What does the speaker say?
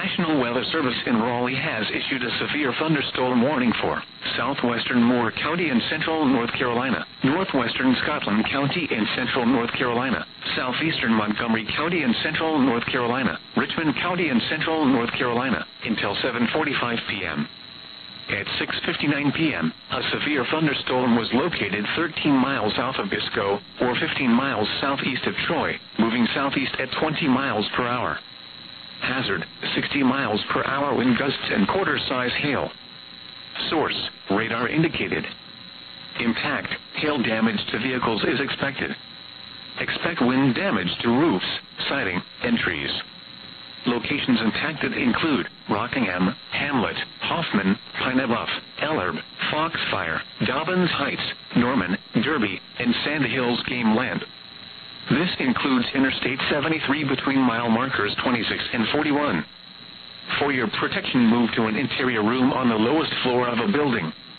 National Weather Service in Raleigh has issued a severe thunderstorm warning for southwestern Moore County and central North Carolina, northwestern Scotland County and central North Carolina, southeastern Montgomery County and central North Carolina, Richmond County and central North Carolina, until 7:45 p.m. At 6:59 p.m., a severe thunderstorm was located 13 miles south of Biscoe, or 15 miles southeast of Troy, moving southeast at 20 miles per hour. Hazard, 60 miles per hour wind gusts and quarter-size hail. Source, radar indicated. Impact, hail damage to vehicles is expected. Expect wind damage to roofs, siding, and trees. Locations impacted include Rockingham, Hamlet, Hoffman, Pine Bluff, Ellerbe, Foxfire, Dobbins Heights, Norman, Derby, and Sand Hills Game Land. This includes Interstate 73 between mile markers 26 and 41. For your protection, move to an interior room on the lowest floor of a building.